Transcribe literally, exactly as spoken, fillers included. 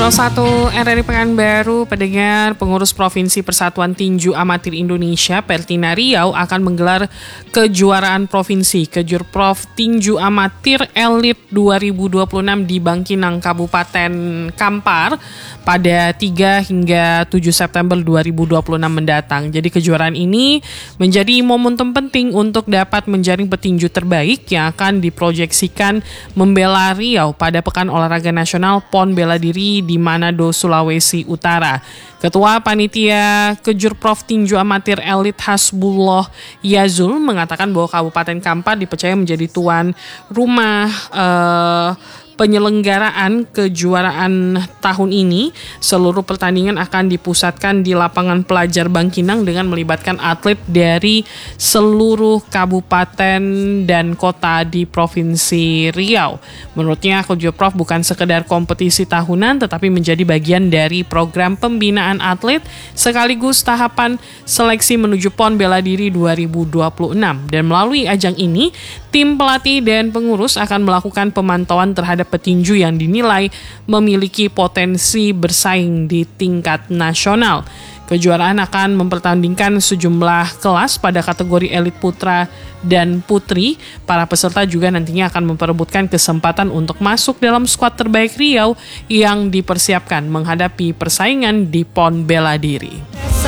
nol satu R R I Pekanbaru, pendengar, pengurus Provinsi Persatuan Tinju Amatir Indonesia Pertina Riau akan menggelar kejuaraan provinsi Kejurprov Tinju Amatir Elit dua ribu dua puluh enam di Bangkinang, Kabupaten Kampar pada tiga hingga tujuh September dua ribu dua puluh enam mendatang. Jadi kejuaraan ini menjadi momentum penting untuk dapat menjaring petinju terbaik yang akan diproyeksikan membela Riau pada Pekan Olahraga Nasional Pon Bela Diri di Manado, Sulawesi Utara. Ketua Panitia Kejurprov Tinju Amatir Elit Hasbullah Yazul mengatakan bahwa Kabupaten Kampar dipercaya menjadi tuan rumah eh, penyelenggaraan kejuaraan tahun ini. Seluruh pertandingan akan dipusatkan di lapangan pelajar Bangkinang dengan melibatkan atlet dari seluruh kabupaten dan kota di Provinsi Riau. Menurutnya, Kejurprov bukan sekedar kompetisi tahunan tetapi menjadi bagian dari program pembinaan atlet sekaligus tahapan seleksi menuju Pon Bela Diri dua ribu dua puluh enam. Dan melalui ajang ini, tim pelatih dan pengurus akan melakukan pemantauan terhadap petinju yang dinilai memiliki potensi bersaing di tingkat nasional. Kejuaraan akan mempertandingkan sejumlah kelas pada kategori elit putra dan putri. Para peserta juga nantinya akan memperebutkan kesempatan untuk masuk dalam skuad terbaik Riau yang dipersiapkan menghadapi persaingan di Pon Bela Diri.